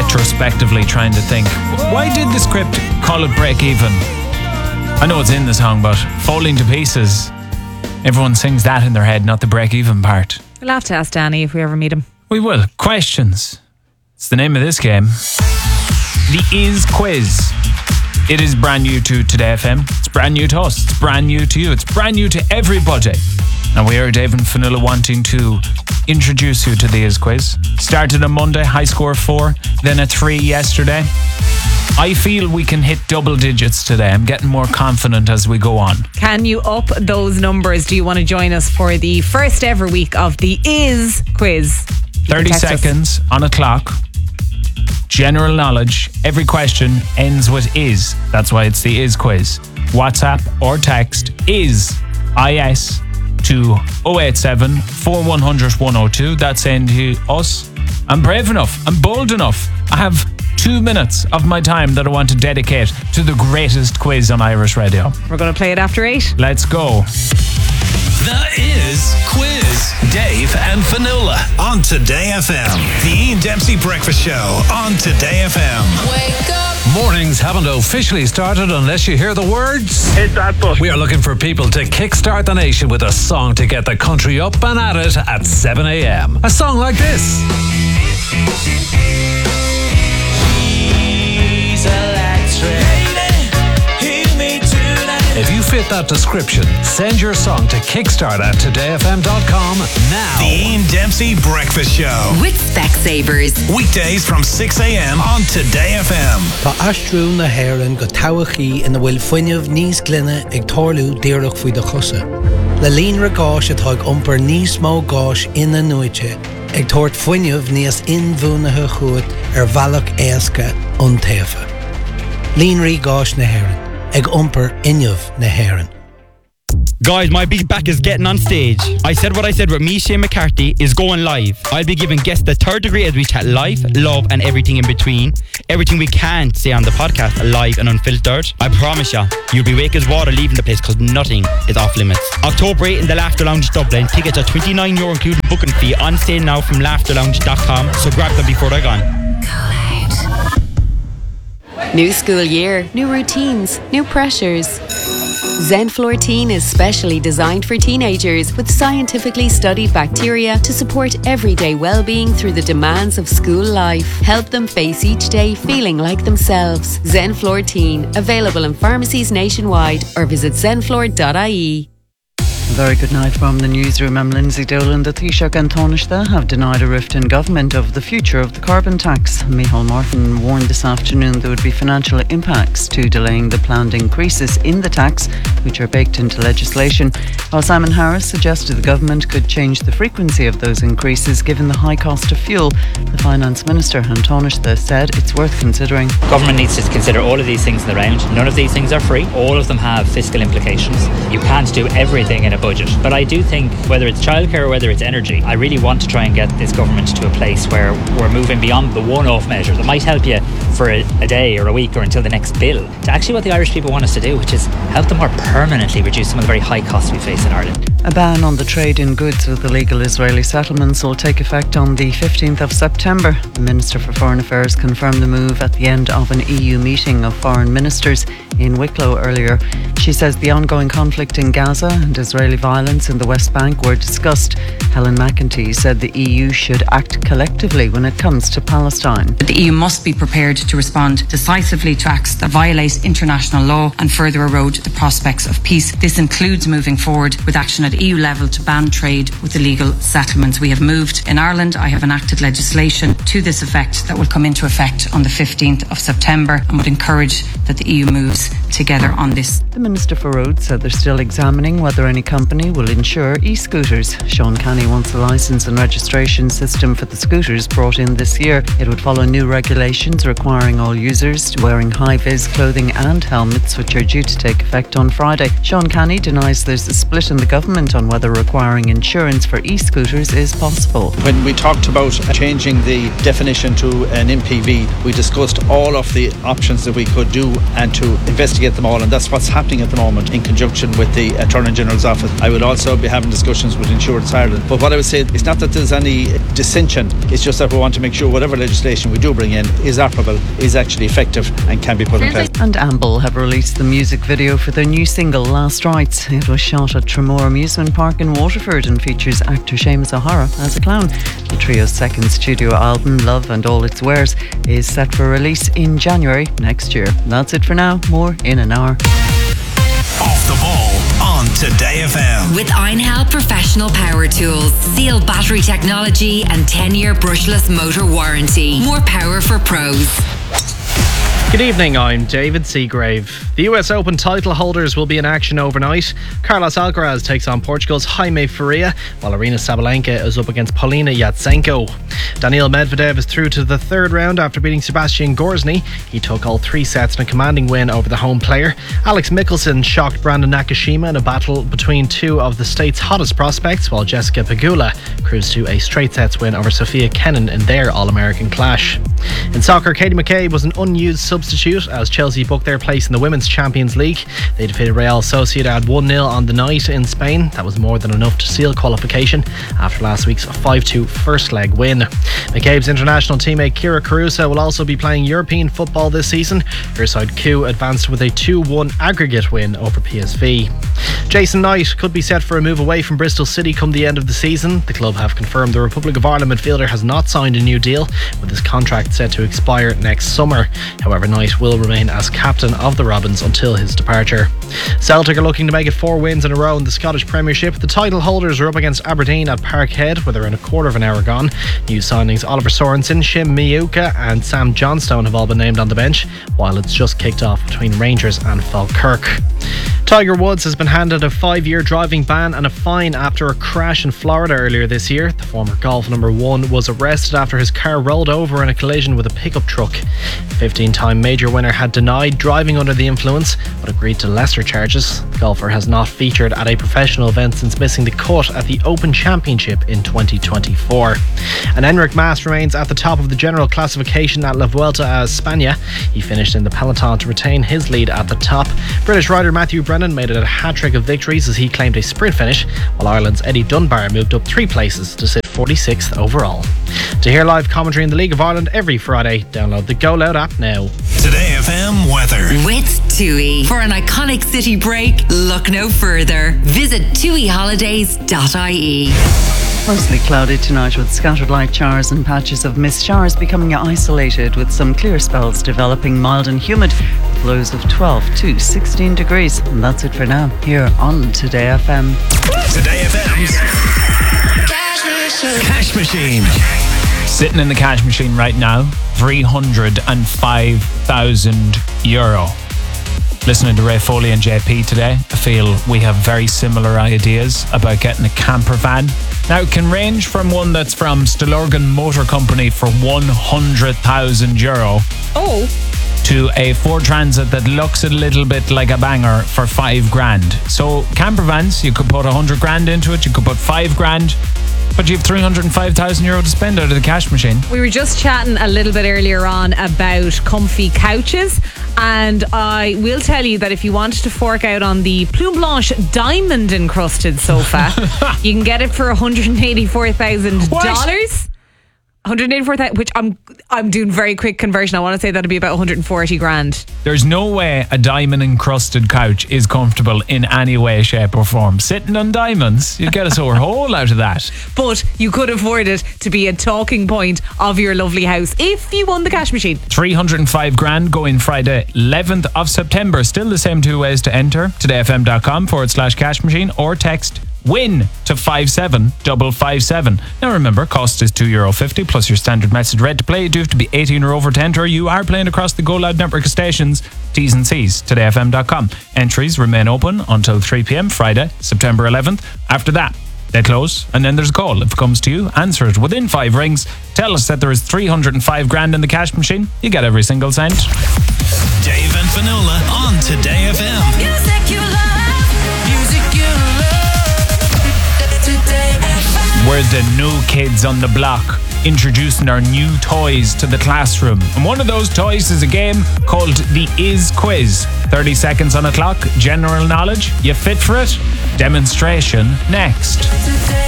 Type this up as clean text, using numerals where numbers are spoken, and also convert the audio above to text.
retrospectively trying to think, why did the script call it Break Even? I know it's in the song, but Falling to Pieces, everyone sings that in their head, not the break even part. We'll have to ask Danny if we ever meet him. We will. Questions. It's the name of this game. The Is Quiz. It is brand new to Today FM. It's brand new to us. It's brand new to you. It's brand new to everybody. And we are Dave and Fionnuala wanting to introduce you to the Is Quiz. Started on Monday, high score 4, then a 3 yesterday. I feel we can hit double digits today. I'm getting more confident as we go on. Can you up those numbers? Do you want to join us for the first ever week of the Is Quiz? 30 seconds on a clock. General knowledge. Every question ends with is. That's why it's the Is Quiz. WhatsApp or text is IS to 087 4100 102. That's saying to us, I'm brave enough, I'm bold enough. I have 2 minutes of my time that I want to dedicate to the greatest quiz on Irish radio. We're going to play it after 8. Let's go. The Is Quiz. Dave and Fionnuala on Today FM. The Ian Dempsey Breakfast Show on Today FM. Wake up. Mornings haven't officially started unless you hear the words. Hit that button. We are looking for people to kickstart the nation with a song to get the country up and at it at 7 a.m. A song like this. If you fit that description, send your song to kickstart at todayfm.com now. The Ian Dempsey Breakfast Show. With Specsavers. Weekdays from 6 a.m. on Today FM. Tá astrú na haireann go tabachaí ina bhfuil fuinneamh níos glynne ag tarlú díreach faoi do chusa. Le líonra gáis atá ag iompar níos mó gáis ina nuaite ag tort fuinneamh níos inmhúnathe chuat bhealach éasca an taobha. Líonraí gáis na haireann ag iompar inneamh na haireann. Guys, my big back is getting on stage. I said what I said with me, Shane McCarthy, is going live. I'll be giving guests the third degree as we chat life, love and everything in between. Everything we can't say on the podcast, live and unfiltered. I promise you, you'll be wake as water leaving the place because nothing is off limits. October 8 in the Laughter Lounge Dublin. Tickets are €29 including booking fee, on sale now from laughterlounge.com. So grab them before they're gone. New school year, new routines, new pressures. Zenflortine is specially designed for teenagers with scientifically studied bacteria to support everyday well-being through the demands of school life. Help them face each day feeling like themselves. Zenflortine, available in pharmacies nationwide or visit zenflor.ie. Very good night from the newsroom. I'm Lindsay Dolan. The Taoiseach and Taoiseach have denied a rift in government over the future of the carbon tax. Micheál Martin warned this afternoon there would be financial impacts to delaying the planned increases in the tax, which are baked into legislation, while Simon Harris suggested the government could change the frequency of those increases given the high cost of fuel. The Finance Minister and Taoiseach said it's worth considering. Government needs to consider all of these things in the round. None of these things are free. All of them have fiscal implications. You can't do everything in a budget. But I do think whether it's childcare or whether it's energy, I really want to try and get this government to a place where we're moving beyond the one-off measure that might help you for a day or a week or until the next bill to actually what the Irish people want us to do, which is help them more permanently reduce some of the very high costs we face in Ireland. A ban on the trade in goods with illegal Israeli settlements will take effect on the 15th of September. The Minister for Foreign Affairs confirmed the move at the end of an EU meeting of foreign ministers in Wicklow earlier. She says the ongoing conflict in Gaza and Israeli violence in the West Bank were discussed. Helen McEntee said the EU should act collectively when it comes to Palestine. The EU must be prepared to respond decisively to acts that violate international law and further erode the prospects of peace. This includes moving forward with action at EU level to ban trade with illegal settlements. We have moved. In Ireland, I have enacted legislation to this effect that will come into effect on the 15th of September and would encourage that the EU moves together on this. The Minister for Roads said they're still examining whether any company will insure e-scooters. Sean Canny wants a licence and registration system for the scooters brought in this year. It would follow new regulations requiring requiring all users wearing high-vis clothing and helmets, which are due to take effect on Friday. Sean Canny denies there's a split in the government on whether requiring insurance for e-scooters is possible. When we talked about changing the definition to an MPV, we discussed all of the options that we could do and to investigate them all, and that's what's happening at the moment in conjunction with the Attorney General's office. I will also be having discussions with Insurance Ireland. But what I would say, it's not that there's any dissension, it's just that we want to make sure whatever legislation we do bring in is operable, is actually effective and can be put in place. And Amble have released the music video for their new single Last Rites. It was shot at Tramore Amusement Park in Waterford and features actor Seamus O'Hara as a clown. The trio's second studio album, Love and All Its Wares, is set for release in January next year. That's it for now. More in an hour. Off the ball on Today FM. With Einhell Professional Power Tools, Seal battery technology and 10-year brushless motor warranty. More power for pros. Good evening, I'm David Seagrave. The US Open title holders will be in action overnight. Carlos Alcaraz takes on Portugal's Jaime Faria, while Aryna Sabalenka is up against Paulina Yatsenko. Daniil Medvedev is through to the third round after beating Sebastian Gorzny. He took all 3 sets in a commanding win over the home player. Alex Mickelson shocked Brandon Nakashima in a battle between 2 of the state's hottest prospects, while Jessica Pegula cruised to a straight sets win over Sophia Kenin in their All-American clash. In soccer, Katie McCabe was an unused substitute as Chelsea booked their place in the Women's Champions League. They defeated Real Sociedad 1-0 on the night in Spain. That was more than enough to seal qualification after last week's 5-2 first leg win. McCabe's international teammate Kira Caruso will also be playing European football this season. Her side Q advanced with a 2-1 aggregate win over PSV. Jason Knight could be set for a move away from Bristol City come the end of the season. The club have confirmed the Republic of Ireland midfielder has not signed a new deal, with his contract set to expire next summer. However, Knight will remain as captain of the Robins until his departure. Celtic are looking to make it 4 wins in a row in the Scottish Premiership. The title holders are up against Aberdeen at Parkhead, with around a quarter of an hour gone. New signings Oliver Sorensen, Shim Miyuka and Sam Johnstone have all been named on the bench, while it's just kicked off between Rangers and Falkirk. Tiger Woods has been handed a 5-year driving ban and a fine after a crash in Florida earlier this year. The former golf number 1 was arrested after his car rolled over in a collision with a pickup truck. The 15-time major winner had denied driving under the influence, but agreed to lesser charges. The golfer has not featured at a professional event since missing the cut at the Open Championship in 2024. And Enric Mas remains at the top of the general classification at La Vuelta a España. He finished in the peloton to retain his lead at the top. British rider Matthew Brennan made it a hat-trick of victories as he claimed a sprint finish, while Ireland's Eddie Dunbar moved up 3 places to sit 46th overall. To hear live commentary in the League of Ireland every Friday, download the Go Loud app now. Today FM weather. With TUI. For an iconic city break, look no further. Visit tuiholidays.ie. Mostly cloudy tonight with scattered light showers and patches of mist, showers becoming isolated with some clear spells developing, mild and humid, with lows of 12 to 16 degrees. And that's it for now, here on Today FM. Today FM's Cash Machine. Sitting in the cash machine right now, €305,000. Listening to Ray Foley and JP today, I feel we have very similar ideas about getting a camper van. Now, it can range from one that's from Stillorgan Motor Company for €100,000 to a Ford Transit that looks a little bit like a banger for $5,000. So camper vans, you could put $100,000 into it, you could put $5,000, but you have €305,000 to spend out of the cash machine. We were just chatting a little bit earlier on about comfy couches, and I will tell you that if you wanted to fork out on the Plume Blanche diamond encrusted sofa, you can get it for $184,000. 184,000, which I'm doing very quick conversion. I want to say that'd be about 140 grand. There's no way a diamond encrusted couch is comfortable in any way, shape or form. Sitting on diamonds, you'd get a sore hole out of that. But you could afford it to be a talking point of your lovely house if you won the cash machine. 305 grand going Friday 11th of September. Still the same 2 ways to enter. todayfm.com/cash machine or text WIN to 57557. Now remember, cost is €2.50 plus your standard message rate. To play, you do have to be 18 or over to enter. You are playing across the Go Loud network of stations. T's and C's, todayfm.com. Entries remain open until 3 p.m. Friday, September 11th. After that, They close, and then there's a call. If it comes to you, answer it within 5 rings. Tell us that there is 305 grand in the cash machine. You get every single cent. Dave and Finola on Today FM. Music you love. Music you love. Today FM. We're the new kids on the block, introducing our new toys to the classroom. And one of those toys is a game called the Is Quiz. 30 seconds on a clock, general knowledge. You fit for it? Demonstration next. Today